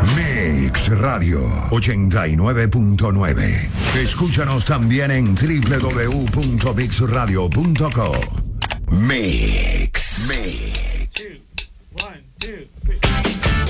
Mix Radio 89.9. Escúchanos también en www.mixradio.co. Mix.